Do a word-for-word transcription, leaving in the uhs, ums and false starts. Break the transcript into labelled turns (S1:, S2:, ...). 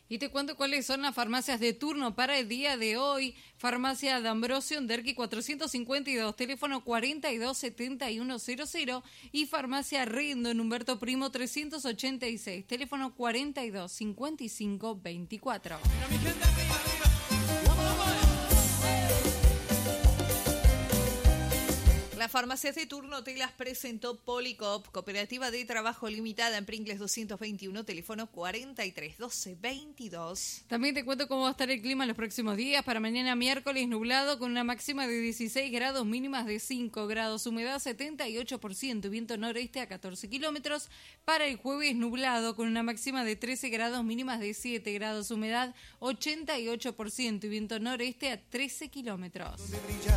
S1: Y te cuento cuáles son las farmacias de turno para el día de hoy. Farmacia de Ambrosio en Derqui cuatrocientos cincuenta y dos, teléfono cuarenta y dos setenta y uno cero cero. Y Farmacia Rindo en Humberto Primo trescientos ochenta y seis, teléfono cuarenta y dos cincuenta y cinco veinticuatro.
S2: Mira mi gente arriba, arriba. ¡Vamos, vamos!
S3: Las farmacias de turno te las presentó Policop, Cooperativa de Trabajo Limitada en Pringles doscientos veintiuno, teléfono cuarenta y tres doce veintidós.
S1: También te cuento cómo va a estar el clima en los próximos días. Para mañana miércoles nublado con una máxima de dieciséis grados, mínimas de cinco grados, humedad setenta y ocho por ciento, viento noreste a catorce kilómetros. Para el jueves nublado con una máxima de trece grados, mínimas de siete grados, humedad ochenta y ocho por ciento y viento noreste a trece kilómetros.